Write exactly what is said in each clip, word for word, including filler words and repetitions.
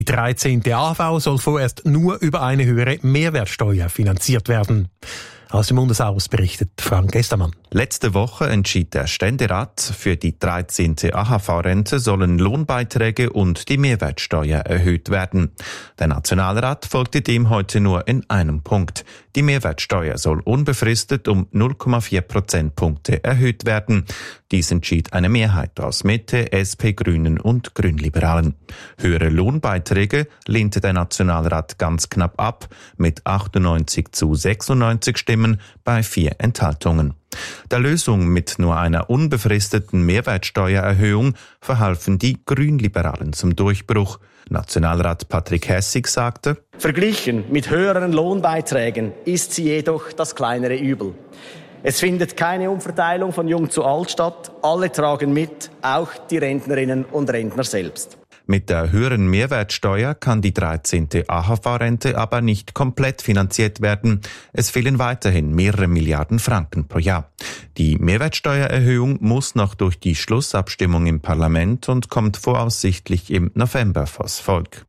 Die dreizehnte A H V soll vorerst nur über eine höhere Mehrwertsteuer finanziert werden. Aus dem Bundeshaus berichtet Frank Estermann. Letzte Woche entschied der Ständerat, für die dreizehnte A H V-Rente sollen Lohnbeiträge und die Mehrwertsteuer erhöht werden. Der Nationalrat folgte dem heute nur in einem Punkt. Die Mehrwertsteuer soll unbefristet um null Komma vier Prozentpunkte erhöht werden. Dies entschied eine Mehrheit aus Mitte, S P, Grünen und Grünliberalen. Höhere Lohnbeiträge lehnte der Nationalrat ganz knapp ab, mit achtundneunzig zu sechsundneunzig Stimmen bei vier Enthaltungen. Der Lösung mit nur einer unbefristeten Mehrwertsteuererhöhung verhalfen die Grünliberalen zum Durchbruch. Nationalrat Patrick Hessig sagte: Verglichen mit höheren Lohnbeiträgen ist sie jedoch das kleinere Übel. Es findet keine Umverteilung von Jung zu Alt statt. Alle tragen mit, auch die Rentnerinnen und Rentner selbst. Mit der höheren Mehrwertsteuer kann die dreizehnte A H V-Rente aber nicht komplett finanziert werden. Es fehlen weiterhin mehrere Milliarden Franken pro Jahr. Die Mehrwertsteuererhöhung muss noch durch die Schlussabstimmung im Parlament und kommt voraussichtlich im November vors Volk.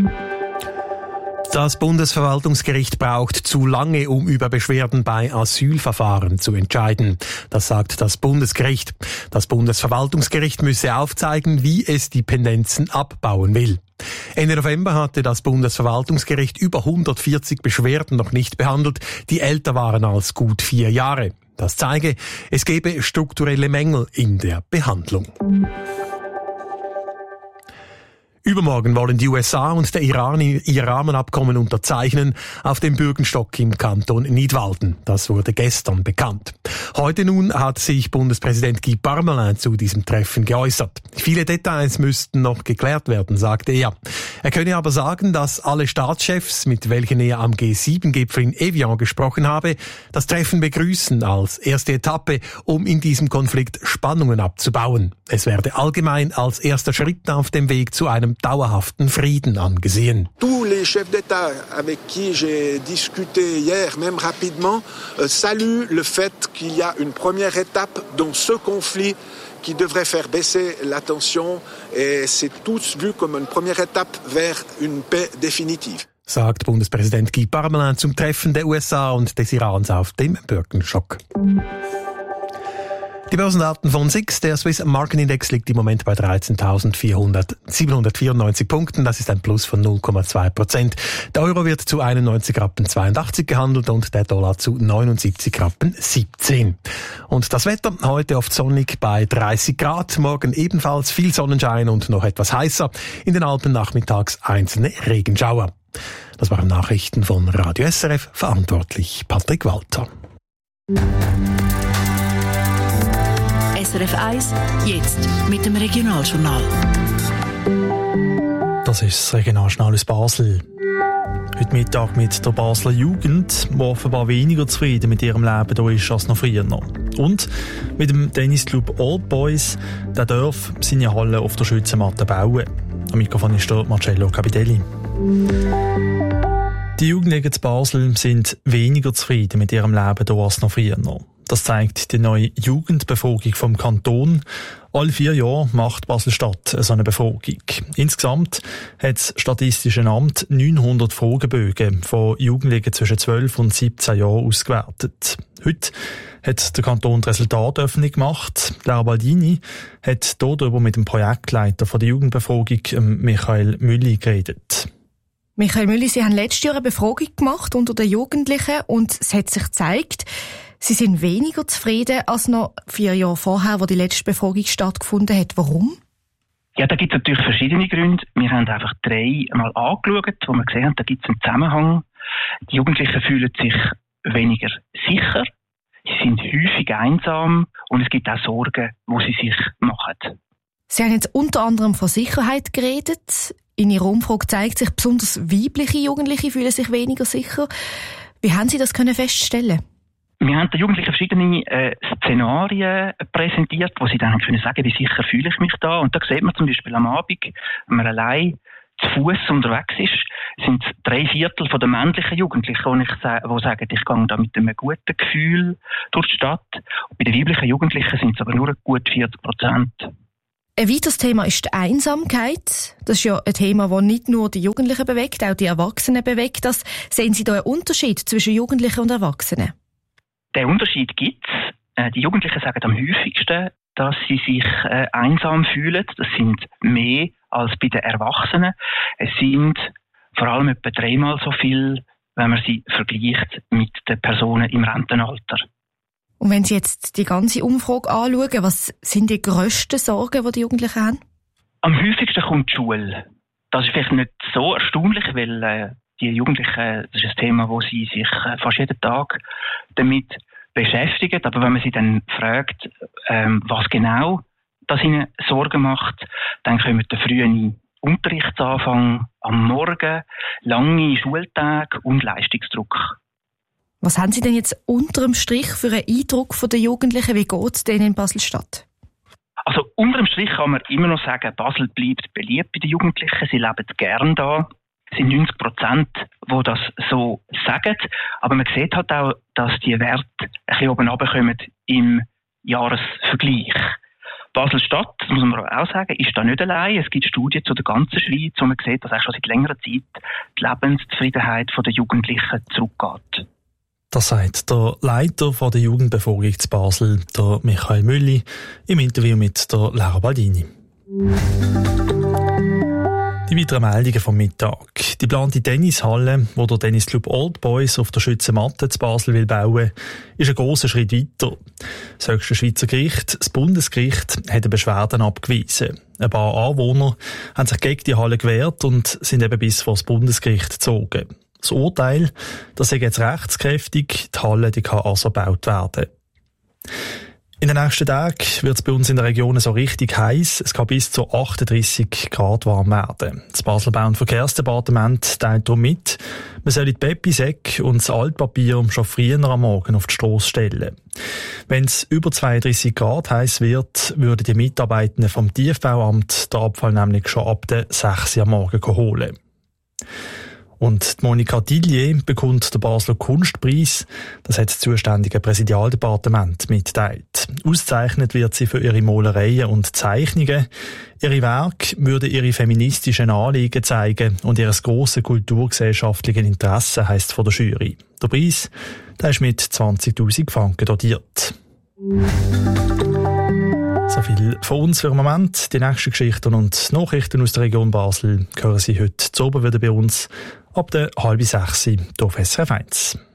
Das Bundesverwaltungsgericht braucht zu lange, um über Beschwerden bei Asylverfahren zu entscheiden. Das sagt das Bundesgericht. Das Bundesverwaltungsgericht müsse aufzeigen, wie es die Pendenzen abbauen will. Ende November hatte das Bundesverwaltungsgericht über hundertvierzig Beschwerden noch nicht behandelt, die älter waren als gut vier Jahre. Das zeige, es gebe strukturelle Mängel in der Behandlung. Übermorgen wollen die U S A und der Iran ihr Rahmenabkommen unterzeichnen auf dem Bürgenstock im Kanton Nidwalden. Das wurde gestern bekannt. Heute nun hat sich Bundespräsident Guy Parmelin zu diesem Treffen geäußert. Viele Details müssten noch geklärt werden, sagte er. Er könne aber sagen, dass alle Staatschefs, mit welchen er am G sieben Gipfel in Evian gesprochen habe, das Treffen begrüßen als erste Etappe, um in diesem Konflikt Spannungen abzubauen. Es werde allgemein als erster Schritt auf dem Weg zu einem dauerhaften Frieden angesehen. Tous les chefs d'État avec qui j'ai discuté hier, même rapidement, saluent le fait qu'il y a une première étape dans ce conflit qui devrait faire baisser la tension et c'est tous vu comme une première étape vers une paix définitive. Sagt Bundespräsident Guy Parmelin zum Treffen der U S A und des Irans auf dem Bürgenstock. Die Börsendaten von S I X, der Swiss Marketindex liegt im Moment bei dreizehntausendsiebenhundertvierundneunzig Punkten. Das ist ein Plus von null Komma zwei Prozent. Der Euro wird zu einundneunzig Rappen zweiundachtzig gehandelt und der Dollar zu neunundsiebzig Rappen siebzehn. Und das Wetter heute oft sonnig bei dreißig Grad, morgen ebenfalls viel Sonnenschein und noch etwas heißer. In den Alpen nachmittags einzelne Regenschauer. Das waren Nachrichten von Radio S R F, verantwortlich Patrick Walter. S R F eins, jetzt mit dem Regionaljournal. Das ist das Regionaljournal aus Basel. Heute Mittag mit der Basler Jugend, die offenbar weniger zufrieden mit ihrem Leben hier ist als noch früher. Und mit dem Tennisclub Old Boys, der darf seine Halle auf der Schützenmatte bauen. Am Mikrofon ist der Marcello Capitelli. Die Jugendlichen in Basel sind weniger zufrieden mit ihrem Leben hier als noch früher. Das zeigt die neue Jugendbefragung vom Kanton. Alle vier Jahre macht Basel-Stadt so eine Befragung. Insgesamt hat das Statistische Amt neunhundert Fragebögen von Jugendlichen zwischen zwölf und siebzehn Jahren ausgewertet. Heute hat der Kanton das Resultat öffentlich gemacht. Lara Baldini hat darüber mit dem Projektleiter von der Jugendbefragung, Michael Mülli, geredet. Michael Mülli, Sie haben letztes Jahr eine Befragung gemacht unter den Jugendlichen und es hat sich gezeigt, Sie sind weniger zufrieden als noch vier Jahre vorher, wo die letzte Befragung stattgefunden hat. Warum? Ja, da gibt es natürlich verschiedene Gründe. Wir haben einfach drei mal angeschaut, wo wir gesehen haben, da gibt es einen Zusammenhang. Die Jugendlichen fühlen sich weniger sicher, sie sind häufig einsam und es gibt auch Sorgen, die sie sich machen. Sie haben jetzt unter anderem von Sicherheit geredet. In Ihrer Umfrage zeigt sich, besonders weibliche Jugendliche fühlen sich weniger sicher. Wie haben Sie das können feststellen? Wir haben den Jugendlichen verschiedene äh, Szenarien präsentiert, wo sie dann können sagen, wie sicher fühle ich mich da. Und da sieht man zum Beispiel am Abend, wenn man allein zu Fuß unterwegs ist, sind drei Viertel von den männlichen Jugendlichen, die, ich, die sagen, ich gehe da mit einem guten Gefühl durch die Stadt. Und bei den weiblichen Jugendlichen sind es aber nur gut vierzig Prozent. Ein weiteres Thema ist die Einsamkeit. Das ist ja ein Thema, das nicht nur die Jugendlichen bewegt, auch die Erwachsenen bewegt. Das, sehen Sie da einen Unterschied zwischen Jugendlichen und Erwachsenen? Den Unterschied gibt es. Die Jugendlichen sagen am häufigsten, dass sie sich äh, einsam fühlen. Das sind mehr als bei den Erwachsenen. Es sind vor allem etwa dreimal so viel, wenn man sie vergleicht mit den Personen im Rentenalter. Und wenn Sie jetzt die ganze Umfrage anschauen, was sind die grössten Sorgen, die die Jugendlichen haben? Am häufigsten kommt die Schule. Das ist vielleicht nicht so erstaunlich, weil äh, die Jugendlichen, das ist ein Thema, wo sie sich äh, fast jeden Tag damit beschäftigen. Aber wenn man sie dann fragt, ähm, was genau das ihnen Sorgen macht, dann kommen der frühe Unterrichtsanfang am Morgen, lange Schultage und Leistungsdruck. Was haben Sie denn jetzt unterm Strich für einen Eindruck von den Jugendlichen? Wie geht es denen in Basel-Stadt? Also unterm Strich kann man immer noch sagen, Basel bleibt beliebt bei den Jugendlichen. Sie leben gern da. Es sind neunzig Prozent, die das so sagen. Aber man sieht halt auch, dass die Werte ein bisschen oben runterkommen im Jahresvergleich. Basel-Stadt, das muss man auch sagen, ist da nicht allein. Es gibt Studien zu der ganzen Schweiz, wo man sieht, dass auch schon seit längerer Zeit die Lebenszufriedenheit der Jugendlichen zurückgeht. Das sagt der Leiter von der Jugendbefragung zu Basel, der Michael Mülli, im Interview mit der Lara Baldini. Die weiteren Meldungen vom Mittag. Die geplante Tennishalle, die der Tennisclub Old Boys auf der Schützenmatte zu Basel will bauen, ist ein grosser Schritt weiter. Das höchste Schweizer Gericht, das Bundesgericht, hat eine Beschwerde abgewiesen. Ein paar Anwohner haben sich gegen die Halle gewehrt und sind eben bis vor das Bundesgericht gezogen. Das Urteil, das sei jetzt rechtskräftig, die Halle die kann also gebaut werden. In den nächsten Tagen wird es bei uns in der Region so richtig heiß. Es kann bis zu achtunddreissig Grad warm werden. Das Basler Bau- und Verkehrsdepartement teilt darum mit, man soll die Pepisäcke und das Altpapier schon früher am Morgen auf die Strasse stellen. Wenn es über zweiunddreissig Grad heiß wird, würden die Mitarbeitenden vom Tiefbauamt den Abfall nämlich schon ab der sechs Uhr am Morgen holen. Und die Monika Tillier bekommt den Basler Kunstpreis. Das hat das zuständige Präsidialdepartement mitgeteilt. Ausgezeichnet wird sie für ihre Malereien und Zeichnungen. Ihre Werke würden ihre feministischen Anliegen zeigen und ihr grosses kulturgesellschaftliches Interesse, heisst von der Jury. Der Preis, der ist mit zwanzigtausend Franken dotiert. So viel von uns für den Moment. Die nächsten Geschichten und Nachrichten aus der Region Basel hören Sie heute zu oben wieder bei uns ab der halb sechs auf S R F eins.